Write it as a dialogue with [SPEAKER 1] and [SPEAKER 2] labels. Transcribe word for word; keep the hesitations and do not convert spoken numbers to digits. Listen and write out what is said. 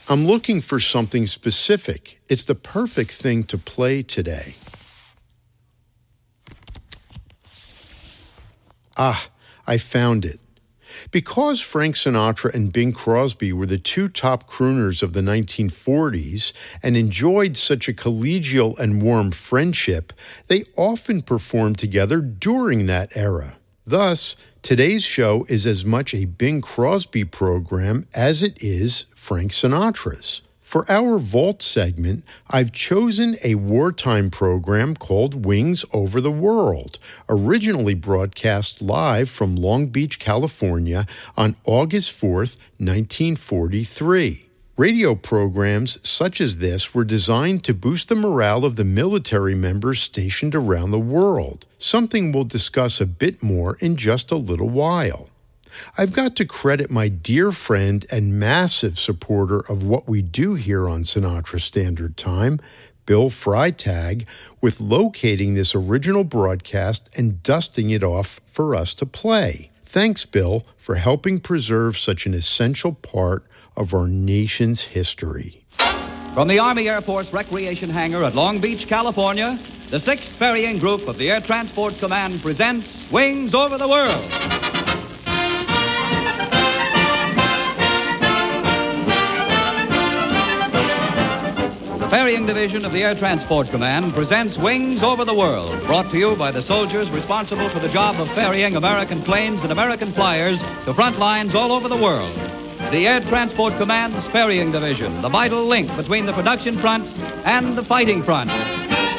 [SPEAKER 1] I'm looking for something specific. It's the perfect thing to play today. Ah, I found it. Because Frank Sinatra and Bing Crosby were the two top crooners of the nineteen forties and enjoyed such a collegial and warm friendship, they often performed together during that era. Thus, today's show is as much a Bing Crosby program as it is Frank Sinatra's. For our Vault segment, I've chosen a wartime program called Wings Over the World, originally broadcast live from Long Beach, California on August fourth, nineteen forty-three. Radio programs such as this were designed to boost the morale of the military members stationed around the world, something we'll discuss a bit more in just a little while. I've got to credit my dear friend and massive supporter of what we do here on Sinatra Standard Time, Bill Freitag, with locating this original broadcast and dusting it off for us to play. Thanks, Bill, for helping preserve such an essential part of our nation's history.
[SPEAKER 2] From the Army Air Force Recreation Hangar at Long Beach, California, the sixth Ferrying Group of the Air Transport Command presents Wings Over the World. The Ferrying Division of the Air Transport Command presents Wings Over the World, brought to you by the soldiers responsible for the job of ferrying American planes and American flyers to front lines all over the world. The Air Transport Command's Ferrying Division, the vital link between the production front and the fighting front.